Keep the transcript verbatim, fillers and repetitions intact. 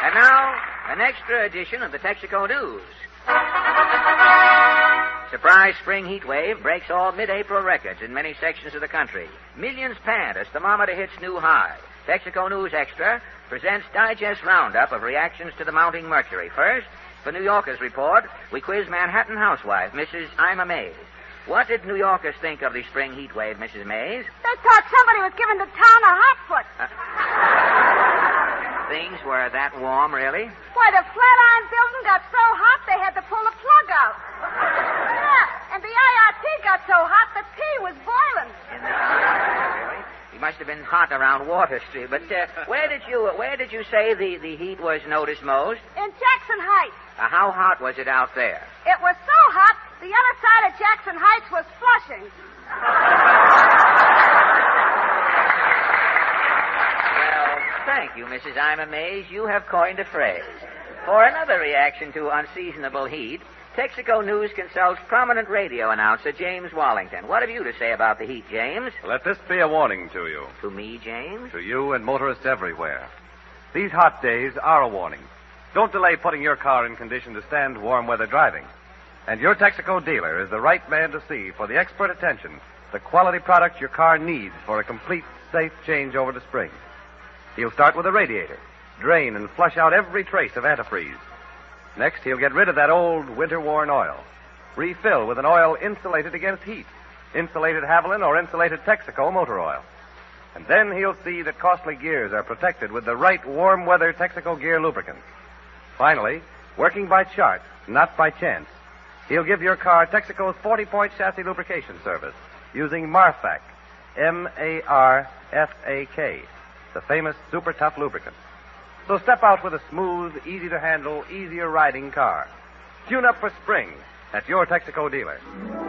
And now, an extra edition of the Texaco News. Surprise spring heat wave breaks all mid-April records in many sections of the country. Millions pant as thermometer hits new high. Texaco News Extra presents digest roundup of reactions to the mounting mercury. First, for New Yorkers report, we quiz Manhattan housewife, Missus Ima Mays. What did New Yorkers think of the spring heat wave, Missus Mays? They thought somebody was giving the town a hot foot. Uh, things were that warm, really? Why, the Flatiron building got so hot they had to pull the plug out. Yeah, and the I R T got so hot the tea was boiling. In the really? You must have been hot around Water Street. But uh, where did you where did you say the, the heat was noticed most? In Jackson Heights. Uh, how hot was it out there? It was so hot, the other side of Jackson Heights was flushing. Well, thank you, Missus Ima Mays. You have coined a phrase. For another reaction to unseasonable heat, Texaco News consults prominent radio announcer James Wallington. What have you to say about the heat, James? Let this be a warning to you. To me, James? To you and motorists everywhere. These hot days are a warning. Don't delay putting your car in condition to stand warm weather driving. And your Texaco dealer is the right man to see for the expert attention, the quality product your car needs for a complete, safe changeover to spring. He'll start with a radiator, drain and flush out every trace of antifreeze. Next, he'll get rid of that old winter-worn oil. Refill with an oil insulated against heat, insulated Haviland or insulated Texaco motor oil. And then he'll see that costly gears are protected with the right warm-weather Texaco gear lubricant. Finally, working by chart, not by chance, he'll give your car Texaco's forty-point chassis lubrication service using Marfak, M A R F A K, the famous super-tough lubricant. So step out with a smooth, easy-to-handle, easier-riding car. Tune up for spring at your Texaco dealer.